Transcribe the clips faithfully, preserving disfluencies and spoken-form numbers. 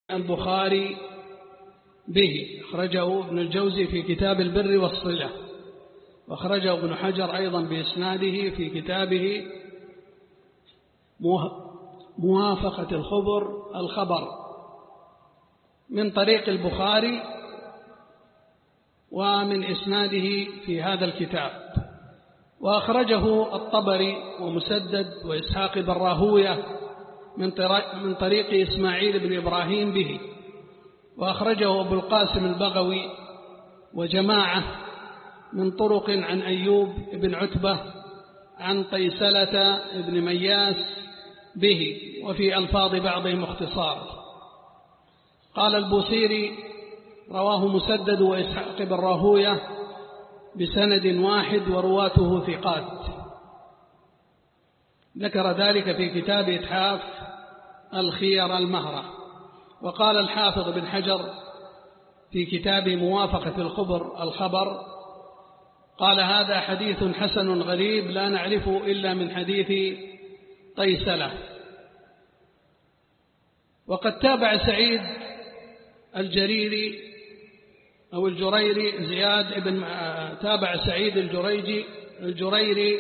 البخاري به، أخرجه ابن الجوزي في كتاب البر والصلة، وأخرجه ابن حجر أيضا بإسناده في كتابه موافقة الخبر الخبر من طريق البخاري ومن إسناده في هذا الكتاب. وأخرجه الطبري ومسدد وإسحاق بن راهوية من طريق إسماعيل بن إبراهيم به، وأخرجه أبو القاسم البغوي وجماعة من طرق عن أيوب بن عتبة عن طيسلة بن مياس به، وفي ألفاظ بعضهم اختصار. قال البوصيري: رواه مسدد وإسحاق بن راهوية بسند واحد ورواته ثقات. ذكر ذلك في كتاب إتحاف الخير المهرة. وقال الحافظ بن حجر في كتاب موافقة الخبر الخبر: قال هذا حديث حسن غريب لا نعرفه إلا من حديث طيسلة. وقد تابع سعيد الجريري أو الجريري زياد ابن تابع سعيد الجريجي الجريري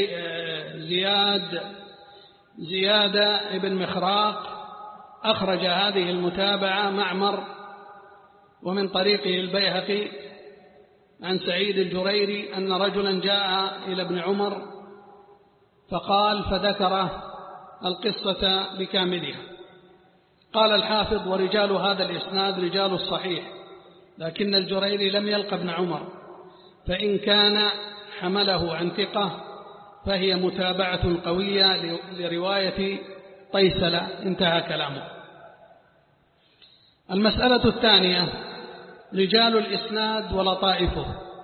زياد زياد ابن مخراق، أخرج هذه المتابعة معمر ومن طريقه البيهقي عن سعيد الجريري أن رجلا جاء إلى ابن عمر فقال فذكر القصة بكاملها. قال الحافظ: ورجال هذا الإسناد رجال الصحيح، لكن الجريري لم يلق ابن عمر، فإن كان حمله عن ثقة فهي متابعة قوية لرواية طيسلة. انتهى كلامه. المسألة الثانية: رجال الإسناد ولطائفه.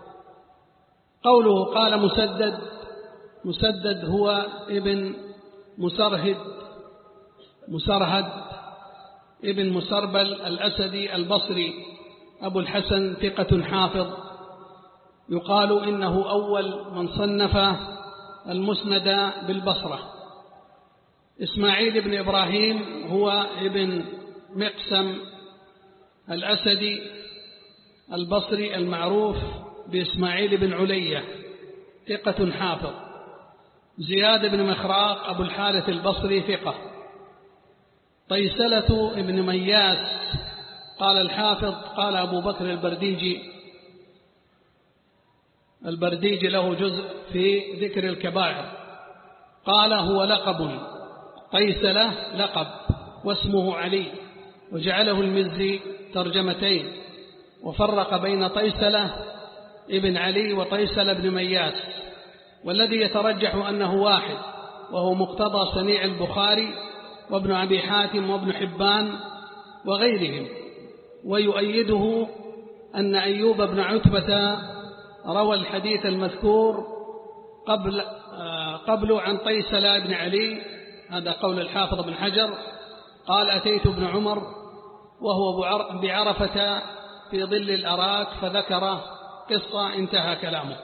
قوله قال مسدد، مسدد هو ابن مسرهد مسرهد ابن مسربل الأسدي البصري أبو الحسن، ثقة حافظ، يقال إنه أول من صنف المسند بالبصرة. إسماعيل بن إبراهيم هو ابن مقسم الأسدي البصري المعروف بإسماعيل بن علية، ثقة حافظ. زياد بن مخراق أبو الحارث البصري، ثقة. طيسلة ابن مياس، قال الحافظ قال أبو بكر البرديجي البرديجي له جزء في ذكر الكبائر، قال هو لقب، طيسلة لقب واسمه علي، وجعله المزي ترجمتين، وفرق بين طيسلة ابن علي وطيسلة ابن مياس، والذي يترجح أنه واحد، وهو مقتضى صنيع البخاري وابن أبي حاتم وابن حبان وغيرهم. ويؤيده أن أيوب بن عتبة روى الحديث المذكور قبل قبل عن طيسلة بن علي. هذا قول الحافظ بن حجر. قال أتيت ابن عمر وهو بعرفة في ظل الأراك فذكر قصة. انتهى كلامه.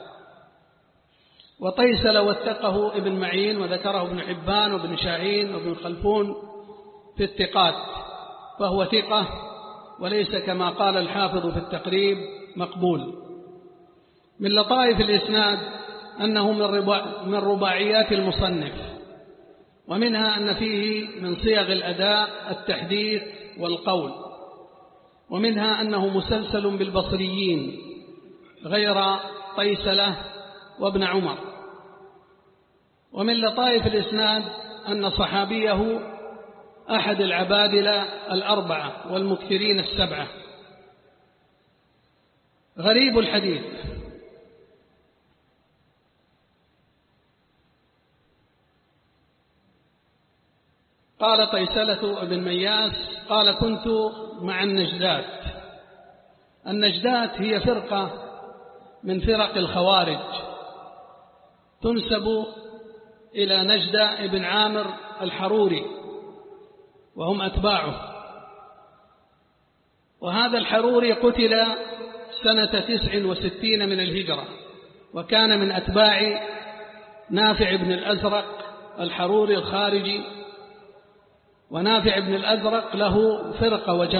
وطيسلة وثقه ابن معين وذكره ابن حبان وابن شاهين وابن خلفون في الثقات، فهو ثقة وليس كما قال الحافظ في التقريب مقبول. من لطائف الإسناد أنه من رباعيات المصنف، ومنها أن فيه من صيغ الأداء التحديث والقول، ومنها أنه مسلسل بالبصريين غير طيسلة وابن عمر. ومن لطائف الإسناد أن صحابيه أحد العبادلة الأربعة والمكثرين السبعة. غريب الحديث: قال طيسلة بن مياس قال كنت مع النجدات. النجدات هي فرقة من فرق الخوارج تنسب إلى نجدة بن عامر الحروري، وهم أتباعه. وهذا الحروري قتل سنة تسع وستين من الهجرة، وكان من أتباع نافع بن الأزرق الحروري الخارجي. ونافع بن الأزرق له فرقة وجماعة